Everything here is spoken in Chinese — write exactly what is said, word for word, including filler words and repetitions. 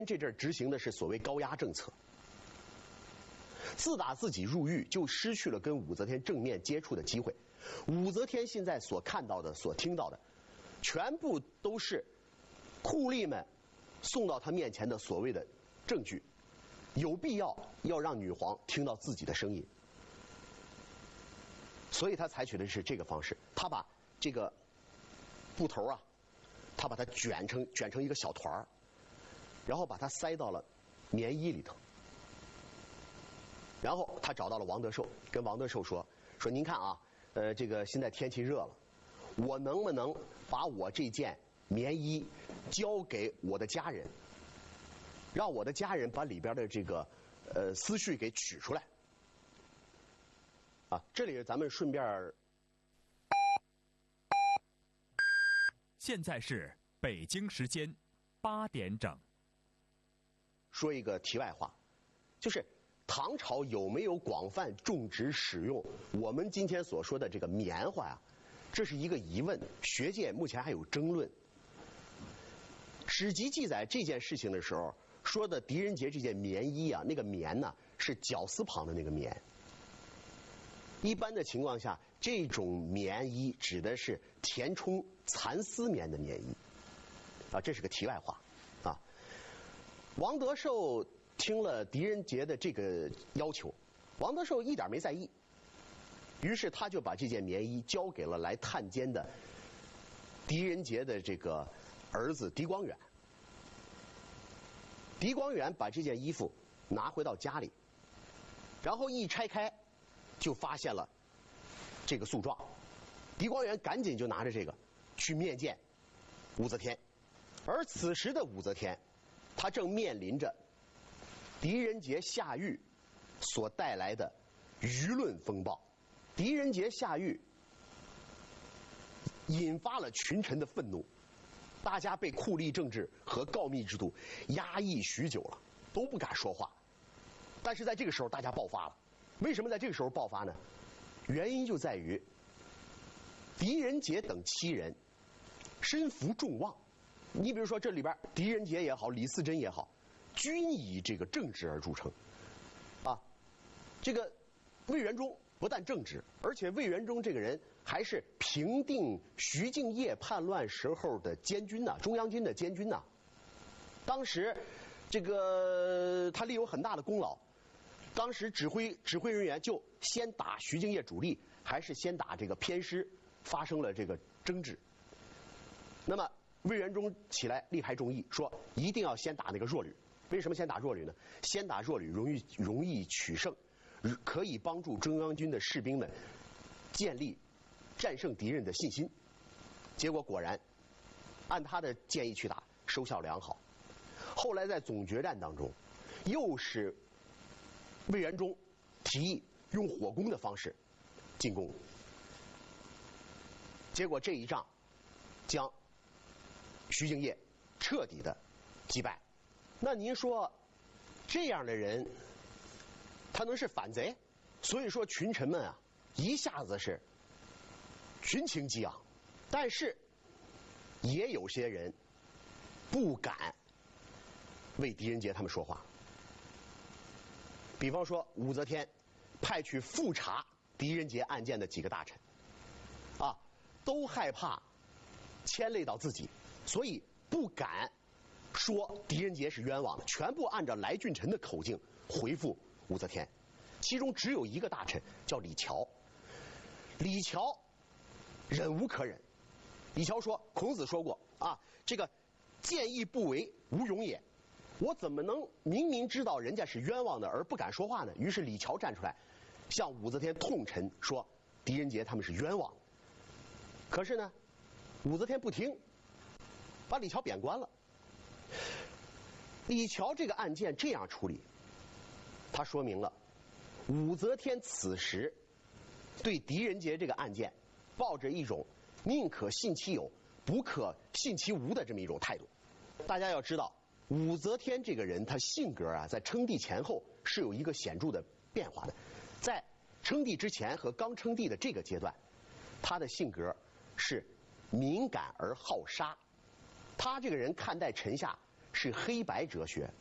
这阵执行的是所谓高压政策。自打自己入狱，就失去了跟武则天正面接触的机会。武则天现在所看到的、所听到的，全部都是酷吏们送到他面前的所谓的证据。有必要要让女皇听到自己的声音，所以他采取的是这个方式。他把这个布头啊，他把它卷成卷成一个小团儿，然后把它塞到了棉衣里头。然后他找到了王德寿，跟王德寿说：“说您看啊，呃，这个现在天气热了，我能不能把我这件棉衣交给我的家人，让我的家人把里边的这个呃思绪给取出来？”啊，这里咱们顺便。 现在是北京时间八点整。 说一个题外话，就是唐朝有没有广泛种植使用我们今天所说的这个棉花呀？这是一个疑问，学界目前还有争论。史籍记载这件事情的时候，说的狄仁杰这件棉衣啊，那个棉呢是绞丝旁的那个棉。一般的情况下，这种棉衣指的是填充蚕丝棉的棉衣啊，这是个题外话啊。王德寿听了狄仁杰的这个要求，王德寿一点没在意，于是他就把这件棉衣交给了来探监的狄仁杰的这个儿子狄光远。狄光远把这件衣服拿回到家里，然后一拆开就发现了这个诉状。狄光远赶紧就拿着这个去面见武则天，而此时的武则天她正面临着狄仁杰下狱所带来的舆论风暴。狄仁杰下狱引发了群臣的愤怒，大家被酷吏政治和告密制度压抑许久了，都不敢说话。但是在这个时候大家爆发了。为什么在这个时候爆发呢？原因就在于狄仁杰等七人身负众望。你比如说这里边狄仁杰也好，李嗣珍也好，均以这个正直而著称啊。这个魏元忠不但正直，而且魏元忠这个人还是平定徐敬业叛乱时候的监军呐、啊，中央军的监军呐、啊。当时这个他立有很大的功劳。当时指挥指挥人员就先打徐敬业主力，还是先打这个偏师，发生了这个争执。那么魏元忠起来力排众议，说一定要先打那个弱旅。为什么先打弱旅呢？先打弱旅容易容易取胜，可以帮助中央军的士兵们建立战胜敌人的信心。结果果然按他的建议去打，收效良好。后来在总决战当中，又是魏元忠提议用火攻的方式进攻，结果这一仗将徐敬业彻底的击败。那您说这样的人他能是反贼？所以说群臣们啊一下子是群情激昂，但是也有些人不敢为狄仁杰他们说话。比方说武则天派去复查狄仁杰案件的几个大臣啊，都害怕牵累到自己，所以不敢说狄仁杰是冤枉的，全部按照来俊臣的口径回复武则天。其中只有一个大臣叫李峤，李峤忍无可忍。李峤说，孔子说过啊，这个见义不为无勇也，我怎么能明明知道人家是冤枉的而不敢说话呢？于是李峤站出来向武则天痛陈，说狄仁杰他们是冤枉的。可是呢武则天不听，把李峤贬官了。李峤这个案件这样处理，他说明了武则天此时对狄仁杰这个案件抱着一种宁可信其有不可信其无的这么一种态度。大家要知道武则天这个人她性格啊，在称帝前后是有一个显著的变化的。在称帝之前和刚称帝的这个阶段，她的性格是敏感而好杀。她这个人看待臣下是黑白哲学